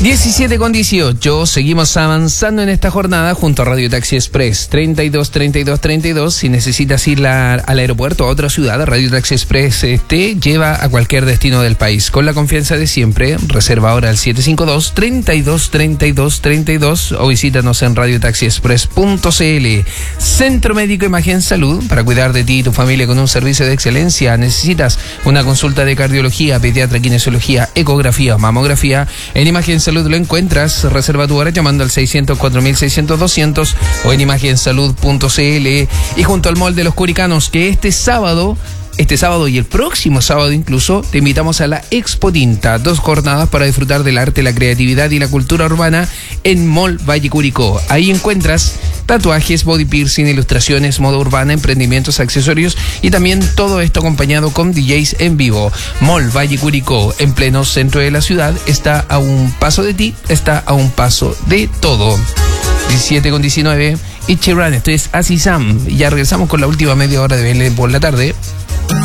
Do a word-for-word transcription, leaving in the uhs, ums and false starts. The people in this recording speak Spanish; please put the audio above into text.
diecisiete con dieciocho, seguimos avanzando en esta jornada junto a Radio Taxi Express. treinta y dos, treinta y dos, treinta y dos. Si necesitas ir la, al aeropuerto o a otra ciudad, Radio Taxi Express eh, te lleva a cualquier destino del país. Con la confianza de siempre, reserva ahora al siete cinco dos, treinta y dos, treinta y dos, treinta y dos o visítanos en radio taxi express punto c l. Centro Médico Imagen Salud, para cuidar de ti y tu familia con un servicio de excelencia. Necesitas una consulta de cardiología, pediatra, kinesiología, ecografía o mamografía. En Imagen Salud lo encuentras. Reserva tu hora llamando al seiscientos cuatro mil seiscientos doscientos o en imagen salud punto c l. Y junto al Mall de los Curicanos, que este sábado Este sábado y el próximo sábado incluso te invitamos a la Expo Tinta, dos jornadas para disfrutar del arte, la creatividad y la cultura urbana en Mall Valle Curicó. Ahí encuentras tatuajes, body piercing, ilustraciones, moda urbana, emprendimientos, accesorios y también todo esto acompañado con D Js en vivo. Mall Valle Curicó, en pleno centro de la ciudad, está a un paso de ti, está a un paso de todo. diecisiete con diecinueve, Ichiran, esto es Así Sam. Ya regresamos con la última media hora de Belén por la tarde.